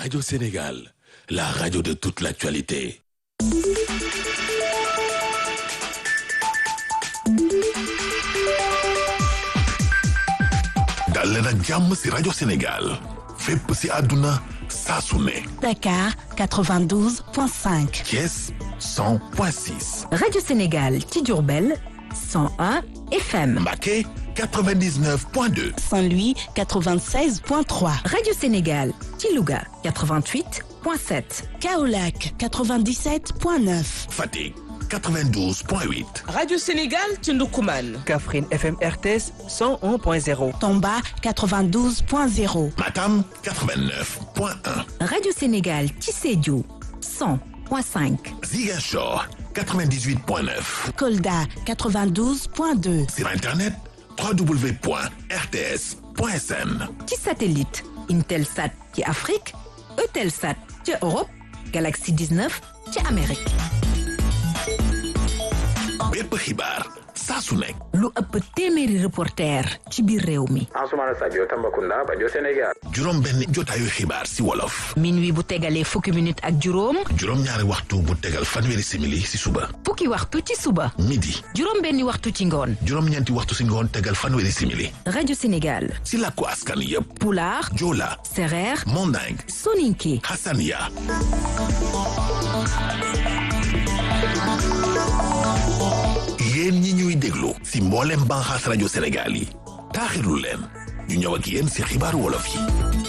Radio Sénégal, la radio de toute l'actualité. dal leen ak jàmm ci Radio Sénégal fépp ci àdduna saa su ne. Dakar 92.5. Thiès 100.6. Radio Sénégal ci Diourbel 101 FM. Mbacké 99.2. Saint-Louis 96.3. Radio Sénégal ci Louga 88.7. Kaolack 97.9. Fatick 92.8. Radio Sénégal ci Ndoukoumane. Kaffrine FM RTS 101.0. Tamba 92.0. Matam 89.1. Radio Sénégal ci Sédhiou 100.5. Ziguinchor 98.9. Kolda 92.2. Sur Internet www.rts.sn. ci satellite Intelsat ci Afrique Eutelsat ci Europe Galaxy 19 ci Amérique. bépp xibaar saa su nekk. lu ëpp téeméeri reporter ci biir réew mi. Ansoumana Sadio Tambacounda Bajo Sénégal. juróom benn jotaayu xibaar si wolof. minuit bu tegalee fukki minute ak juróom. juróom ñaari waxtu bu tegal fanweeri simili si suba. fukki waxtu ci suba. midi. juróom benni waxtu ci ngoon. juróom ñeenti waxtu si ngoon tegal fanweeri simili. Radio Sénégal. si làkku askan yépp. Pulaar. Joola. Sereer. Manding. Soninké. Hassania. yéen ñi ñuy déglu si mboolem banxaas rajo Sénégal yi taaxirlu leen ñu ñëw ak yéen si xibaaru wolof yi.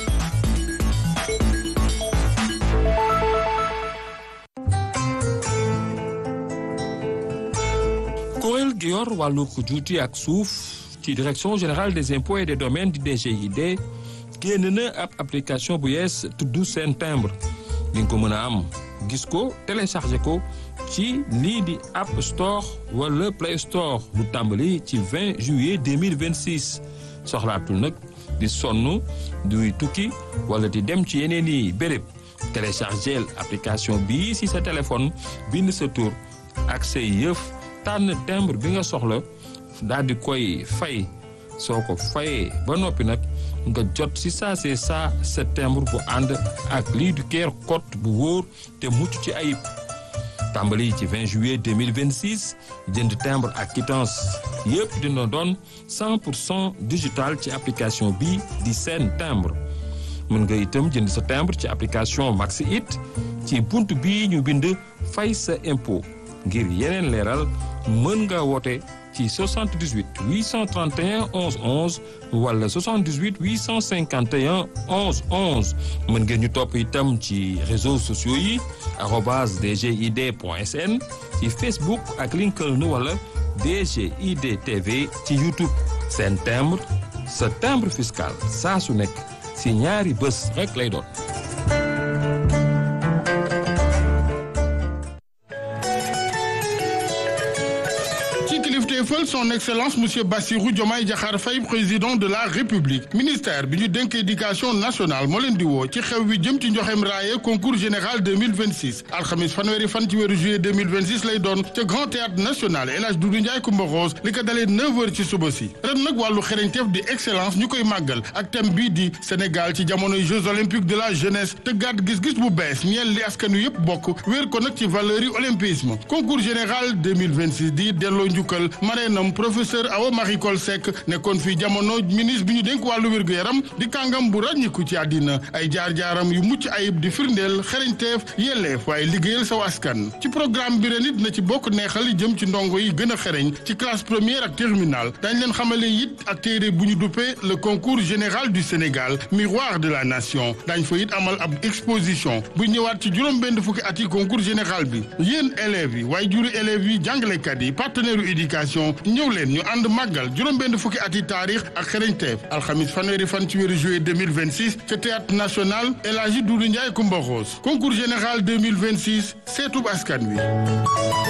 kuréel gi yor wàllu juuti ak suuf ci direction générale des impôts et des domaines di DGID génn na ab application bu yees tudd seen timbre di nga ko mën a am gis ko téléchargé ko ci lii di App Store wala Play Store lu tàmbali ci 20 juillet 2026 soxlaatul nag di sonn duy tukki wala di dem ci yeneen i béréb téléchargeel application bii si sa téléphone bind sa tur ak say yëf tànn timbre bi nga soxla daal di koy fay soo ko fayee ba noppi nag nga jot si saa see saa sa timbre bu ànd ak lii du QR code bu wóor te mucc ci ayib. tàmbali ci 20 juillet 2026 jënd timbre ak quittance yëpp dina doon 100% digital ci application bi di seen timbre mën nga itam jënd sa timbre ci application Maxi It ci bunt bii ñu bind fay sa impôt ngir yeneen leeral mën nga woote ci 78 831 11 11 wala 78 851 11 11 mën ngeen ñu topp itam ci réseaux sociaux yi @dgid.sn ci Facebook ak LinkedIn wala DGID TV ci YouTube seen timbre sa timbre fiscal saa su nekk si ñaari bés rek lay doon. Son Excellence Monsieur Bassirou Diomaye Diakhar Faye président de la République ministère bi ñu dénk éducation nationale moo leen di woo ci xew wi jëm ci njoxem raaye concours général 2026 alxamis fanweeri fan ci weeru juillet 2026 lay doon ca Grand Théâtre National El Hadj Doudou Ndiaye Coumba Rose li ko dalee 9h ci suba si ren nag wàllu xereñteef di excellence ñu koy màggal ak thème bii di Sénégal ci jamonoy Jeux olympiques de la jeunesse te gàtt gis-gis bu bees ñeel li askan wi yëpp bokk wéer ko nag ci valeur yi olympisme concours général 2026 di delloo njukkal mareenam professeur Awa Marie Coll Seck nekkoon fii jamono ministre bi ñu dénk wàllu wér-gu-yaram di kàngam bu ràññiku ci àddina ay jaar-jaaram yu mucc ayib di firndeel xereñteef yelleef waaye liggéeyal saw askan ci programme bi ren it na ci bokk neexal jëm ci ndongo yi gën a xereñ ci classe première ak terminale dañ leen xamale it ak téere bu ñu duppee le concours général du Sénégal miroir de la nation dañ fa it amal ab exposition bu ñëwaat ci juróom-benn fukki ati concours général bi yéen élèves yi waaye juri élèves yi jàngalekat yi partenaire éducation ñëw leen ñu ànd màggal juróom-benn fukki ati taarix ak xereñteef alxamis fanweeri fan ci weeru juillet 2026 ca théâtre national El Hadji Doudou Ndiaye Coumba Rose concours général 2026 seetub askan wi